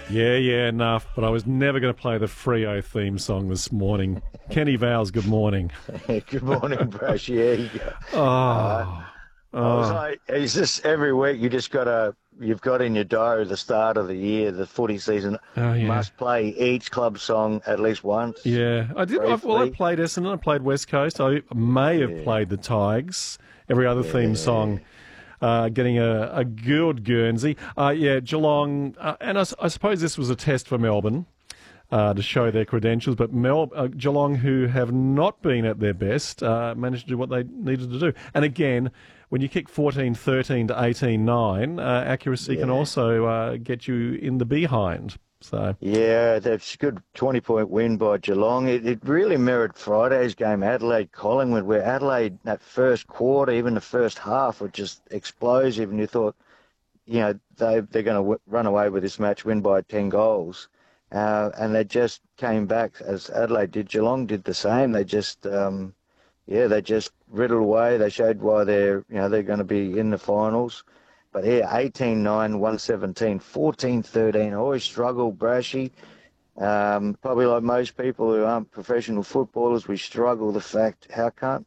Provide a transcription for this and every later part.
Yeah, enough. But I was never going to play the Freo theme song this morning. Kenny Vowles, good morning. Good morning, Brash. Yeah, you go. Oh, I was like, it's just every week you've got in your diary the start of the year, the footy season, must play each club song at least once. Yeah, I did. I played Essendon, I played West Coast. I may have played the Tigers. Every other theme song. Getting a good Guernsey. Geelong. And I suppose this was a test for Melbourne to show their credentials. But Geelong, who have not been at their best, managed to do what they needed to do. And again, when you kick 14-13 to 18-9, accuracy can also get you in the behind. So yeah, that's a good 20-point win by Geelong. It really mirrored Friday's game, Adelaide-Collingwood, where Adelaide, that first quarter, even the first half, were just explosive, and you thought, they're going to run away with this match, win by 10 goals. And they just came back as Adelaide did. Geelong did the same. They just, they just riddled away. They showed why they're going to be in the finals. But here, 18-9, 117, 14-13. I always struggle, Brashy. Probably like most people who aren't professional footballers, we struggle the fact, how come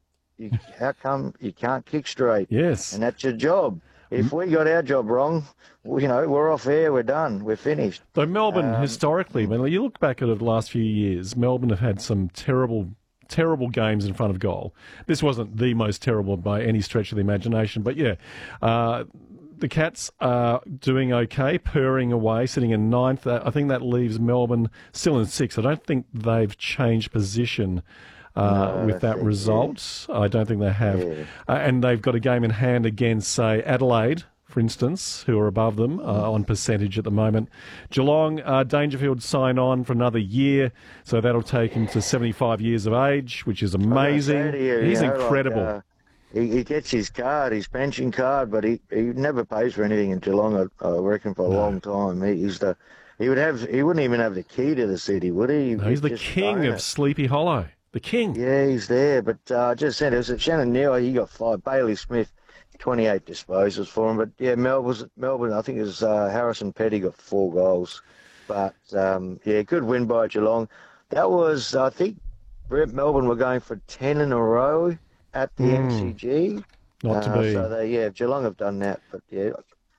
you can't kick straight? Yes. And that's your job. If we got our job wrong, we're off air, we're done, we're finished. So Melbourne, historically, when you look back at it the last few years, Melbourne have had some terrible games in front of goal. This wasn't the most terrible by any stretch of the imagination, but the Cats are doing okay, purring away, sitting in ninth. I think that leaves Melbourne still in sixth. I don't think they've changed position with that result. I don't think they have. Yeah. And they've got a game in hand against, say, Adelaide, for instance, who are above them on percentage at the moment. Geelong, Dangerfield sign on for another year, so that'll take him to 75 years of age, which is amazing. He's incredible. He gets his pension card, but he never pays for anything in Geelong, I reckon, for a long time. He wouldn't even have the key to the city, would he? No, he's the king of Sleepy Hollow. The king. Yeah, he's there. But I just said, it was Shannon Neal, he got 5. Bailey Smith, 28 disposals for him. But yeah, Melbourne, I think it was Harrison Petty got 4 goals. But good win by Geelong. That was, I think, Melbourne were going for 10 in a row at the MCG. Not to be. So Geelong have done that. But yeah.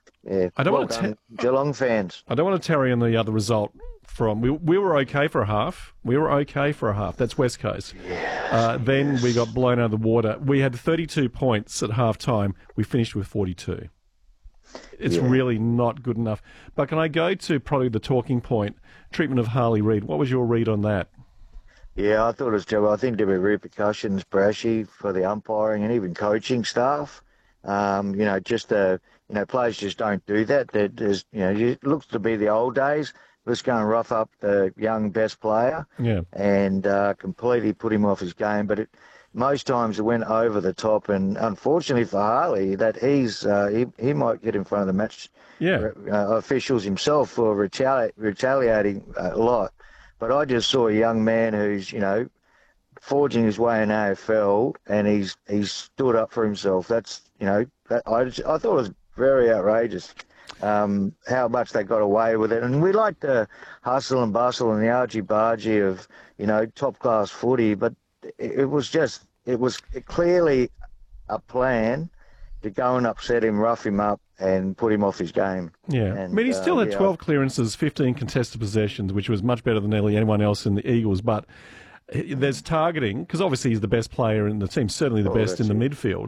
I don't want Geelong fans. I don't want to tarry on the other result. We were okay for a half. That's West Coast. Yes, then we got blown out of the water. We had 32 points at half time. We finished with 42. It's really not good enough. But can I go to probably the talking point, treatment of Harley Reid? What was your read on that? Yeah, I thought it was terrible. I think there were repercussions, Brashy, for the umpiring and even coaching staff. Players just don't do that. It looks to be the old days. Let's go and rough up the young best player and completely put him off his game. But most times it went over the top, and unfortunately for Harley, that he might get in front of the match officials himself for retaliating a lot. But I just saw a young man who's, forging his way in AFL, and he's stood up for himself. That's, I thought it was very outrageous. How much they got away with it. And we like the hustle and bustle and the argy-bargy of, top-class footy, but it was clearly a plan to go and upset him, rough him up, and put him off his game. Yeah. And, he still had 12 clearances, 15 contested possessions, which was much better than nearly anyone else in the Eagles, but there's targeting, because obviously he's the best player in the team, certainly the best in the midfield,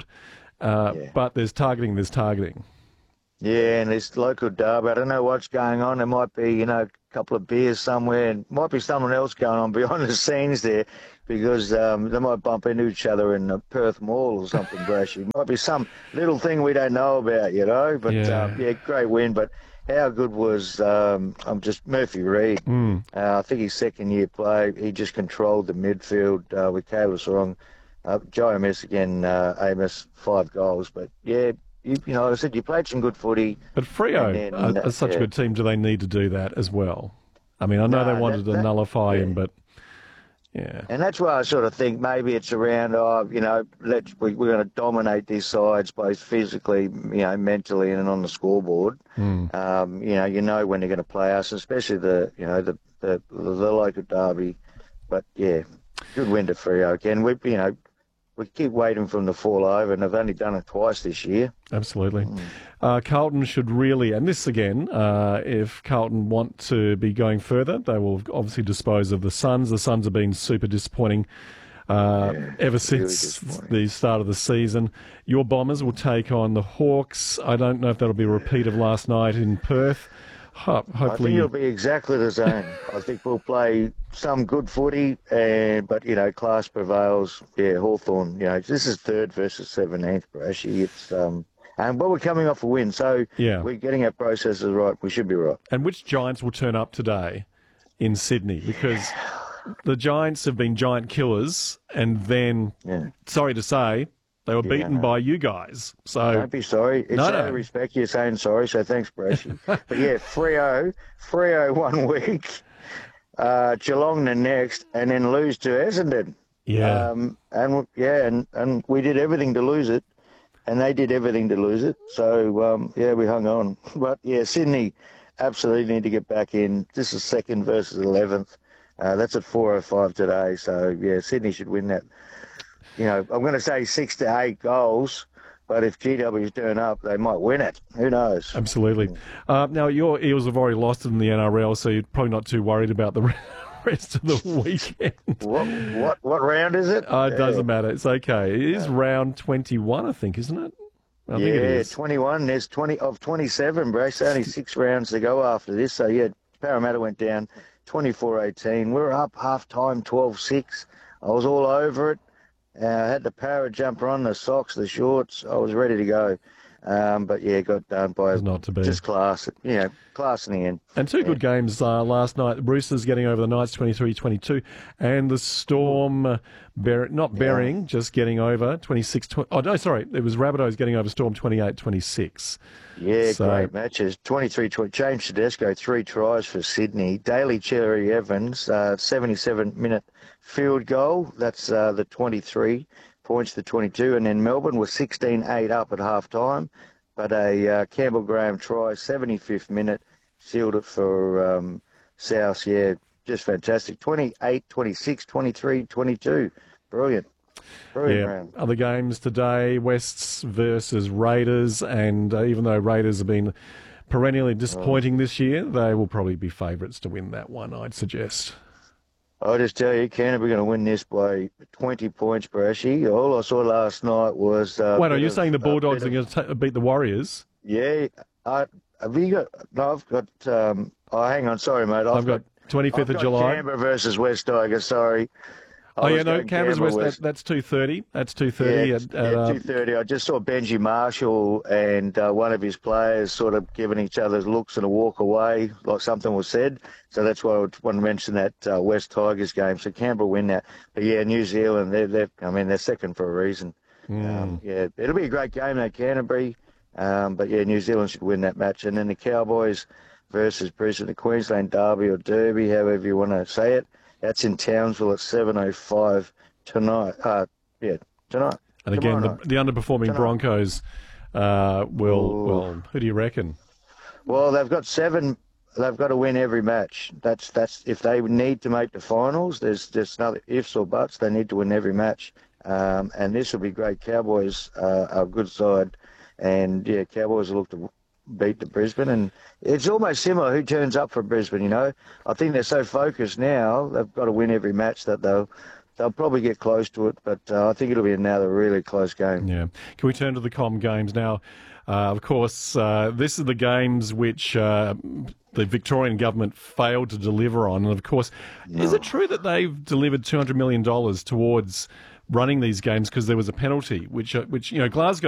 but there's targeting. Yeah, and this local derby, I don't know what's going on. There might be, a couple of beers somewhere, and might be someone else going on behind the scenes there, because they might bump into each other in the Perth Mall or something, Brashy. Might be some little thing we don't know about, But, great win. But how good was Murphy Reid? I think his second-year play, he just controlled the midfield with Kayla Sarong. Joe Amos again, Amos, 5 goals. But, I said you played some good footy. But Freo are such a good team. Do they need to do that as well? I mean, I know they wanted to nullify him, but Yeah. And that's why I sort of think maybe it's around, we're going to dominate these sides both physically, mentally, and on the scoreboard. Mm. When they're going to play us, especially the local derby. But yeah, good win to Freo again. We keep waiting for them to fall over, and they've only done it twice this year. Absolutely. Carlton should really, and this again, if Carlton want to be going further, they will obviously dispose of the Suns. The Suns have been super disappointing ever since the start of the season. Your Bombers will take on the Hawks. I don't know if that'll be a repeat of last night in Perth. Hopefully, I think it'll be exactly the same. I think we'll play some good footy, but class prevails. Yeah, Hawthorn. This is 3rd versus 17th, Brashy. It's but we're coming off a win, so we're getting our processes right. We should be right. And which Giants will turn up today in Sydney? Because the Giants have been giant killers, and then, sorry to say, they were beaten by you guys. So don't be sorry. It's out of respect you're saying sorry, so thanks, Brashy. But yeah, Freo 1 week, Geelong the next, and then lose to Essendon. Yeah. And we did everything to lose it, and they did everything to lose it. So, we hung on. But, Sydney absolutely need to get back in. This is 2nd versus 11th. That's at 4:05 today. So, Sydney should win that. I'm going to say 6 to 8 goals, but if GWs turn up, they might win it. Who knows? Absolutely. Now, your Eels have already lost in the NRL, so you're probably not too worried about the rest of the weekend. What round is it? It doesn't matter. It's okay. It is round 21, I think, isn't it? I think it is. 21. There's 20 of 27, Brace. Only 6 rounds to go after this. So, Parramatta went down 24-18. We were up half-time 12-6. I was all over it. I had the Para jumper on, the socks, the shorts. I was ready to go. But got done by just class. Class in the end. And 2 good games last night. The Roosters getting over the Knights 23-22, and the Storm, just getting over 26-20. Oh, no, sorry. It was Rabbitohs getting over Storm 28-26. Yeah, great matches. 23-20. James Tedesco, 3 tries for Sydney. Daly Cherry Evans, 77-minute field goal. That's the 23 points to 22. And then Melbourne was 16-8 up at half-time. But a Campbell Graham try, 75th minute, sealed it for South. Yeah, just fantastic. 28, 26, 23, 22. Brilliant. Round. Other games today, Wests versus Raiders, and even though Raiders have been perennially disappointing this year, they will probably be favourites to win that one, I'd suggest. I'll just tell you, Canterbury are going to win this by 20 points, Brashy. All I saw last night was... Wait, are you saying the Bulldogs are going to beat the Warriors? Yeah. Have you got... No, I've got... hang on, sorry, mate. I've got 25th of July. Canberra versus West Tigers, sorry. Canberra's West, that's 2:30. That's 2:30. Yeah, 2:30. I just saw Benji Marshall and one of his players sort of giving each other looks and a walk away, like something was said. So that's why I want to mention that West Tigers game. So Canberra win that. But New Zealand, they're second for a reason. It'll be a great game, that Canterbury. But New Zealand should win that match. And then the Cowboys versus Brisbane, the Queensland Derby or Derby, however you want to say it. That's in Townsville at 7:05 tonight. Tonight. And again, the underperforming Broncos will. Who do you reckon? Well, they've got 7. They've got to win every match. That's if they need to make the finals. There's just no ifs or buts. They need to win every match. And this will be great. Cowboys are a good side, and Cowboys will look to beat the Brisbane, and it's almost similar who turns up for Brisbane. I think they're so focused now, they've got to win every match that they'll probably get close to it, but I think it'll be another really close game. Yeah. Can we turn to the Com games now? Of course, this is the games which the Victorian government failed to deliver on, and of course, is it true that they've delivered $200 million towards running these games because there was a penalty, which Glasgow